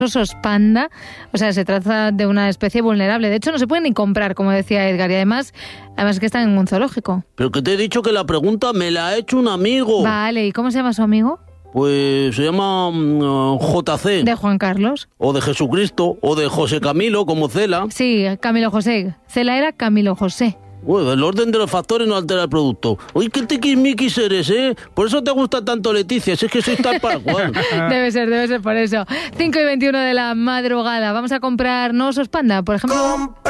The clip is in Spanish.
osos panda, o sea, se trata de una especie vulnerable. De hecho, no se pueden ni comprar, como decía Edgar, y además que están en un zoológico. Pero que te he dicho que la pregunta me la ha hecho un amigo. Vale, ¿y cómo se llama su amigo? Pues se llama JC. ¿De Juan Carlos? O de Jesucristo, o de José Camilo, como Cela. Sí, Camilo José. Cela era Camilo José. Bueno, el orden de los factores no altera el producto. Uy, qué tiquismiquis eres, ¿eh? Por eso te gusta tanto Leticia, si es que sois tal para cual. Debe ser por eso. 5:21 de la madrugada. Vamos a comprar nuevos osos panda, por ejemplo.